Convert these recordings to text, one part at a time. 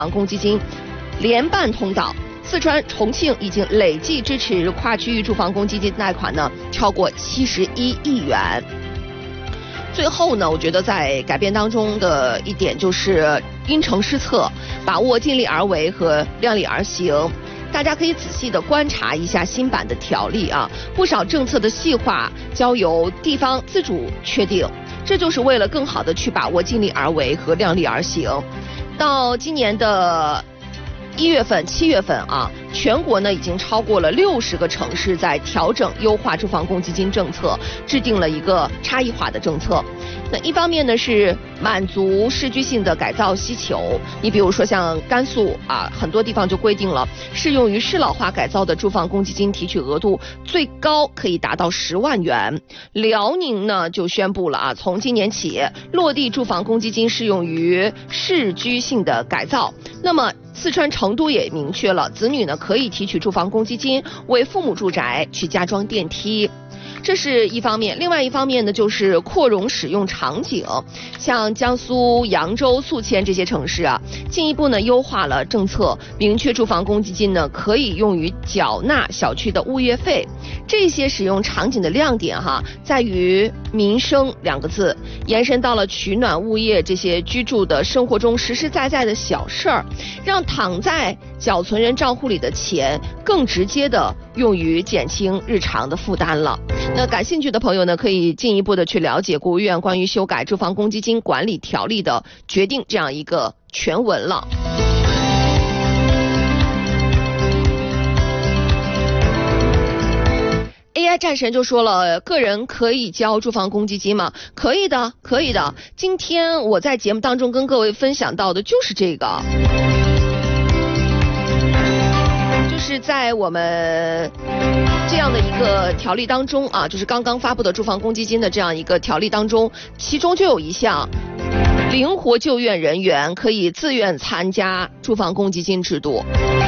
防公积金联办通道。四川、重庆已经累计支持跨区域住房公积金贷款呢，超过71亿元。最后呢，我觉得在改变当中的一点就是因城施策，把握尽力而为和量力而行。大家可以仔细的观察一下新版的条例啊，不少政策的细化交由地方自主确定，这就是为了更好的去把握尽力而为和量力而行。到今年的1月份、7月份啊，全国呢已经超过了60个城市在调整优化住房公积金政策，制定了一个差异化的政策。那一方面呢是满足市居性的改造需求，你比如说像甘肃啊，很多地方就规定了适用于适老化改造的住房公积金提取额度最高可以达到10万元。辽宁呢就宣布了啊，从今年起落地住房公积金适用于市居性的改造。那么四川成都也明确了，子女呢可以提取住房公积金为父母住宅去加装电梯。这是一方面，另外一方面呢，就是扩容使用场景，像江苏扬州、宿迁这些城市啊，进一步呢优化了政策，明确住房公积金呢可以用于缴纳小区的物业费。这些使用场景的亮点在于民生2个字，延伸到了取暖、物业这些居住的生活中实实在在的小事儿，让躺在缴存人账户里的钱更直接的用于减轻日常的负担了。那感兴趣的朋友呢，可以进一步的去了解国务院关于修改住房公积金管理条例的决定这样一个全文了。AI 战神就说了，个人可以交住房公积金吗？可以的，可以的。今天我在节目当中跟各位分享到的就是这个，就是在我们这样的一个条例当中啊，就是刚刚发布的住房公积金的这样一个条例当中，其中就有一项，灵活就业人员可以自愿参加住房公积金制度。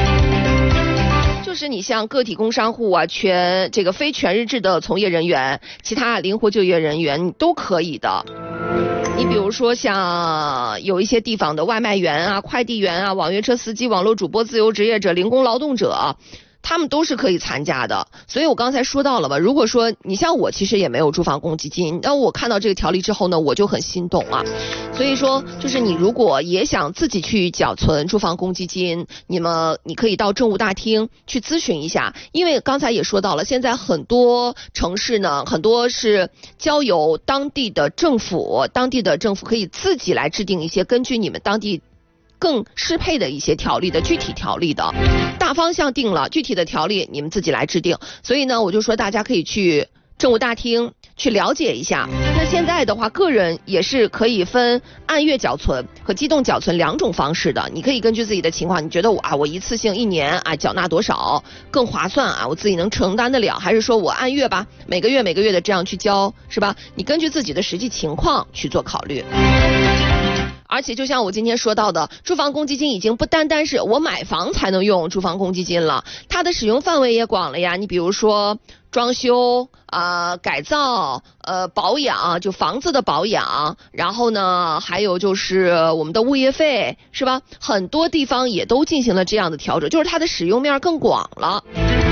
就是你像个体工商户啊，非全日制的从业人员，其他灵活就业人员你都可以的。你比如说像有一些地方的外卖员啊、快递员啊、网约车司机、网络主播、自由职业者、零工劳动者，他们都是可以参加的。所以我刚才说到了吧，如果说你像我其实也没有住房公积金，那我看到这个条例之后呢，我就很心动啊。所以说就是你如果也想自己去缴存住房公积金，你可以到政务大厅去咨询一下，因为刚才也说到了，现在很多城市呢，很多是交由当地的政府可以自己来制定一些根据你们当地更适配的一些条例的具体条例的，大方向定了，具体的条例你们自己来制定。所以呢，我就说大家可以去政务大厅去了解一下。那现在的话，个人也是可以分按月缴存和机动缴存2种方式的。你可以根据自己的情况，你觉得我一次性1年缴纳多少更划算啊，我自己能承担得了，还是说我按月吧，每个月的这样去交，是吧？你根据自己的实际情况去做考虑。而且就像我今天说到的，住房公积金已经不单单是我买房才能用住房公积金了，它的使用范围也广了呀。你比如说装修改造保养，就房子的保养，然后呢还有就是我们的物业费，是吧？很多地方也都进行了这样的调整，就是它的使用面更广了。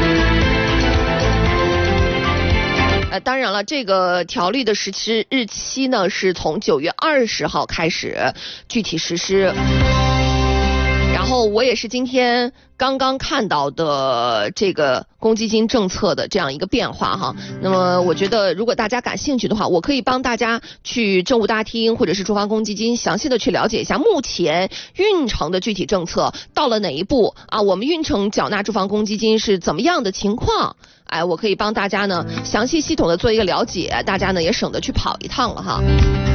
当然了，这个条例的实施日期呢是从9月20号开始具体实施。然后我也是今天刚刚看到的这个公积金政策的这样一个变化哈。那么我觉得如果大家感兴趣的话，我可以帮大家去政务大厅或者是住房公积金详细的去了解一下目前运城的具体政策到了哪一步啊，我们运城缴纳住房公积金是怎么样的情况。我可以帮大家呢详细系统的做一个了解，大家呢也省得去跑一趟了哈。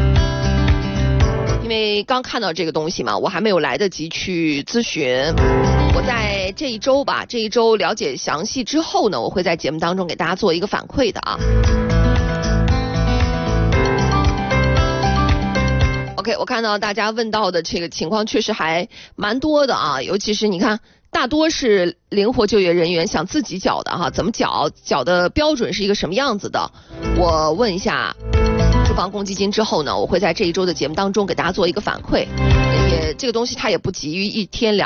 因为刚看到这个东西嘛，我还没有来得及去咨询。我在这一周了解详细之后呢，我会在节目当中给大家做一个反馈的啊。OK， 我看到大家问到的这个情况确实还蛮多的啊，尤其是你看大多是灵活就业人员想自己缴的哈，怎么缴的标准是一个什么样子的？我问一下住房公积金之后呢，我会在这一周的节目当中给大家做一个反馈。这个东西它也不急于一天两